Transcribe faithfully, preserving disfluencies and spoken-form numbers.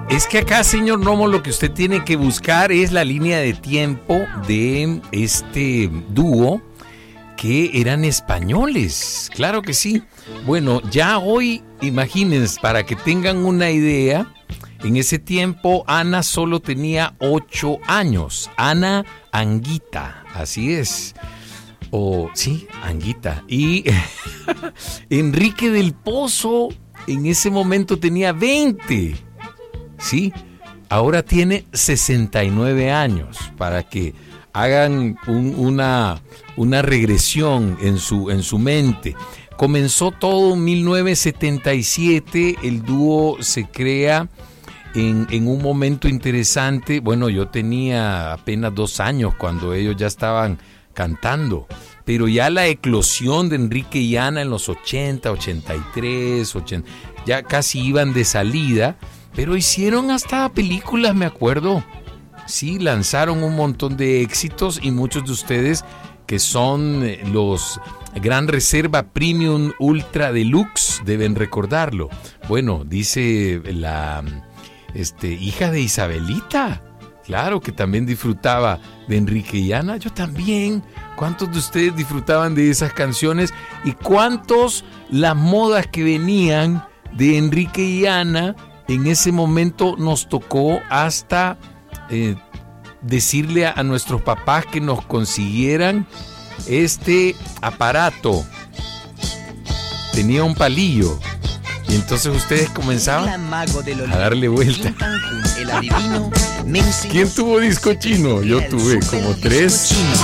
Es que acá, señor Romo, lo que usted tiene que buscar es la línea de tiempo de este dúo que eran españoles. Claro que sí. Bueno, ya hoy, imagínense, para que tengan una idea, en ese tiempo Ana solo tenía ocho años. Ana Anguita, así es. O, sí, Anguita. Y Enrique del Pozo en ese momento tenía veinte. Sí, ahora tiene sesenta y nueve años, para que hagan un, una, una regresión en su, en su mente. Comenzó todo en mil novecientos setenta y siete, el dúo se crea en, en un momento interesante. Bueno, yo tenía apenas dos años cuando ellos ya estaban cantando, pero ya la eclosión de Enrique y Ana en los ochenta, ochenta y tres, ochenta, ya casi iban de salida. Pero hicieron hasta películas, me acuerdo. Sí, lanzaron un montón de éxitos y muchos de ustedes que son los Gran Reserva Premium Ultra Deluxe deben recordarlo. Bueno, dice la este, hija de Isabelita, claro, que también disfrutaba de Enrique y Ana. Yo también. ¿Cuántos de ustedes disfrutaban de esas canciones? ¿Y cuántos las modas que venían de Enrique y Ana? En ese momento nos tocó hasta eh, decirle a, a nuestros papás que nos consiguieran este aparato. Tenía un palillo y entonces ustedes comenzaban a darle vuelta. ¿Quién tuvo disco chino? Yo tuve como tres.